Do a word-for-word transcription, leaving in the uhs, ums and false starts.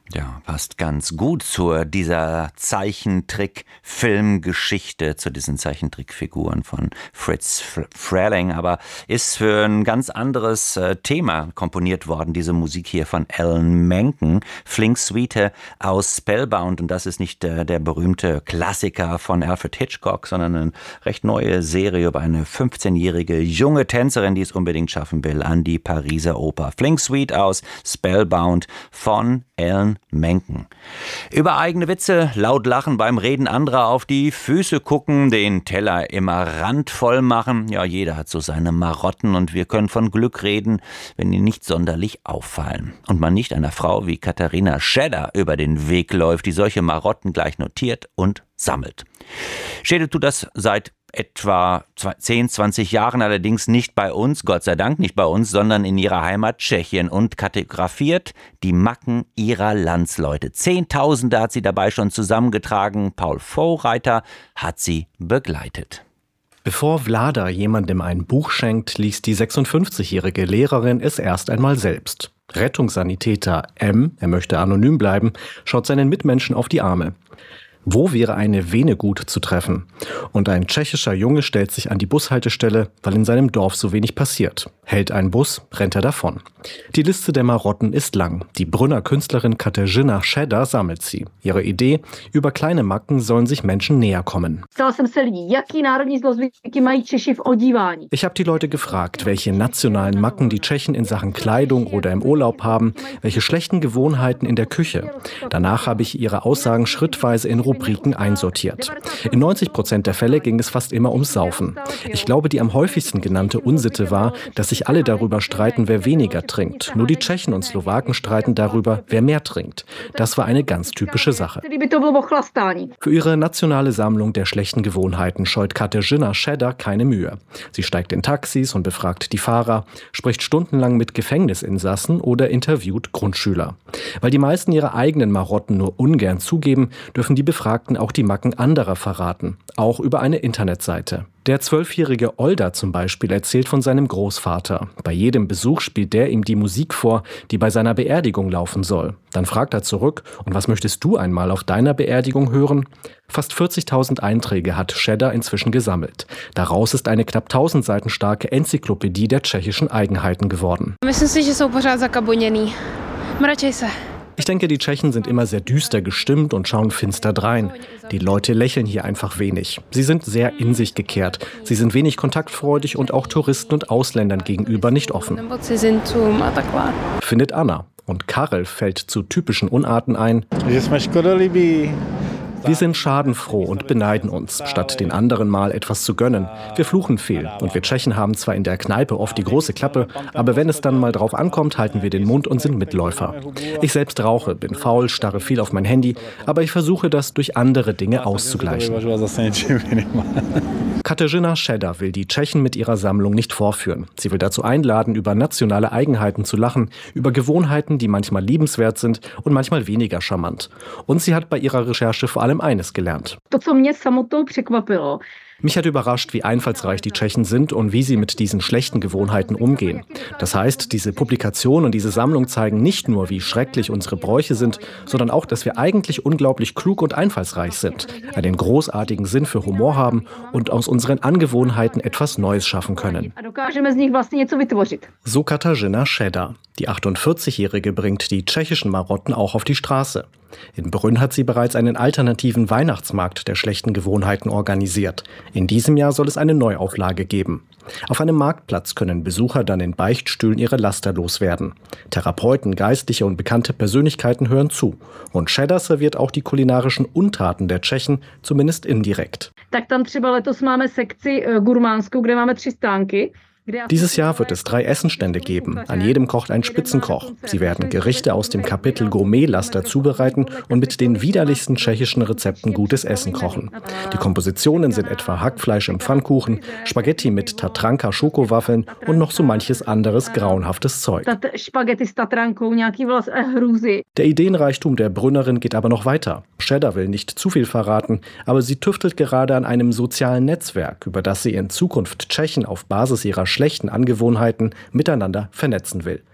Ja, passt ganz gut zu dieser Zeichentrick-Filmgeschichte, zu diesen Zeichentrickfiguren von Fritz Freleng, aber ist für ein ganz anderes äh, Thema komponiert worden, diese Musik hier von Alan Menken, Flink Suite aus Spellbound, und das ist nicht äh, der berühmte Klassiker von Alfred Hitchcock, sondern eine recht neue Serie über eine fünfzehnjährige junge Tänzerin, die es unbedingt schaffen will, an die Pariser Oper. Flink Suite aus Spellbound von Alan Menken. Über eigene Witze, laut lachen, beim Reden anderer auf die Füße gucken, den Teller immer randvoll machen. Ja, jeder hat so seine Marotten und wir können von Glück reden, wenn die nicht sonderlich auffallen. Und man nicht einer Frau wie Katharina Schedder über den Weg läuft, die solche Marotten gleich notiert und sammelt. Schede tut das seit etwa zehn, zwanzig Jahren, allerdings nicht bei uns, Gott sei Dank nicht bei uns, sondern in ihrer Heimat Tschechien und kartografiert die Macken ihrer Landsleute. Zehntausende hat sie dabei schon zusammengetragen. Paul Vorreiter hat sie begleitet. Bevor Vlada jemandem ein Buch schenkt, liest die sechsundfünfzigjährige Lehrerin es erst einmal selbst. Rettungssanitäter M, er möchte anonym bleiben, schaut seinen Mitmenschen auf die Arme. Wo wäre eine Vene gut zu treffen? Und ein tschechischer Junge stellt sich an die Bushaltestelle, weil in seinem Dorf so wenig passiert. Hält ein Bus, rennt er davon. Die Liste der Marotten ist lang. Die Brünner Künstlerin Kateřina Schedder sammelt sie. Ihre Idee: über kleine Macken sollen sich Menschen näher kommen. Ich habe die Leute gefragt, welche nationalen Macken die Tschechen in Sachen Kleidung oder im Urlaub haben, welche schlechten Gewohnheiten in der Küche. Danach habe ich ihre Aussagen schrittweise in Rubriken einsortiert. In neunzig Prozent der Fälle ging es fast immer ums Saufen. Ich glaube, die am häufigsten genannte Unsitte war, dass sich alle darüber streiten, wer weniger trinkt. Nur die Tschechen und Slowaken streiten darüber, wer mehr trinkt. Das war eine ganz typische Sache. Für ihre nationale Sammlung der schlechten Gewohnheiten scheut Kateřina Schedder keine Mühe. Sie steigt in Taxis und befragt die Fahrer, spricht stundenlang mit Gefängnisinsassen oder interviewt Grundschüler. Weil die meisten ihre eigenen Marotten nur ungern zugeben, dürfen die Befragten auch die Macken anderer verraten, auch über eine Internetseite. Der zwölfjährige Olda zum Beispiel erzählt von seinem Großvater. Bei jedem Besuch spielt der ihm die Musik vor, die bei seiner Beerdigung laufen soll. Dann fragt er zurück: Und was möchtest du einmal auf deiner Beerdigung hören? Fast vierzigtausend Einträge hat Schedder inzwischen gesammelt. Daraus ist eine knapp tausend Seiten starke Enzyklopädie der tschechischen Eigenheiten geworden. Ich denke, die Tschechen sind immer sehr düster gestimmt und schauen finster drein. Die Leute lächeln hier einfach wenig. Sie sind sehr in sich gekehrt. Sie sind wenig kontaktfreudig und auch Touristen und Ausländern gegenüber nicht offen. Findet Anna. Und Karel fällt zu typischen Unarten ein: Wir sind schadenfroh und beneiden uns, statt den anderen mal etwas zu gönnen. Wir fluchen viel und wir Tschechen haben zwar in der Kneipe oft die große Klappe, aber wenn es dann mal drauf ankommt, halten wir den Mund und sind Mitläufer. Ich selbst rauche, bin faul, starre viel auf mein Handy, aber ich versuche das durch andere Dinge auszugleichen. Kateřina Schedder will die Tschechen mit ihrer Sammlung nicht vorführen. Sie will dazu einladen, über nationale Eigenheiten zu lachen, über Gewohnheiten, die manchmal liebenswert sind und manchmal weniger charmant. Und sie hat bei ihrer Recherche vor allem eines gelernt. Mich hat überrascht, wie einfallsreich die Tschechen sind und wie sie mit diesen schlechten Gewohnheiten umgehen. Das heißt, diese Publikation und diese Sammlung zeigen nicht nur, wie schrecklich unsere Bräuche sind, sondern auch, dass wir eigentlich unglaublich klug und einfallsreich sind, einen großartigen Sinn für Humor haben und aus unseren Angewohnheiten etwas Neues schaffen können. So Kateřina Schedder. Die achtundvierzigjährige bringt die tschechischen Marotten auch auf die Straße. In Brünn hat sie bereits einen alternativen Weihnachtsmarkt der schlechten Gewohnheiten organisiert. In diesem Jahr soll es eine Neuauflage geben. Auf einem Marktplatz können Besucher dann in Beichtstühlen ihre Laster loswerden. Therapeuten, Geistliche und bekannte Persönlichkeiten hören zu. Und Schedder serviert auch die kulinarischen Untaten der Tschechen, zumindest indirekt. Dieses Jahr wird es drei Essenstände geben. An jedem kocht ein Spitzenkoch. Sie werden Gerichte aus dem Kapitel Gourmetlaster zubereiten und mit den widerlichsten tschechischen Rezepten gutes Essen kochen. Die Kompositionen sind etwa Hackfleisch im Pfannkuchen, Spaghetti mit Tatranka Schokowaffeln und noch so manches anderes grauenhaftes Zeug. Der Ideenreichtum der Brünnerin geht aber noch weiter. Schedder will nicht zu viel verraten, aber sie tüftelt gerade an einem sozialen Netzwerk, über das sie in Zukunft Tschechen auf Basis ihrer schlechten Angewohnheiten miteinander vernetzen will.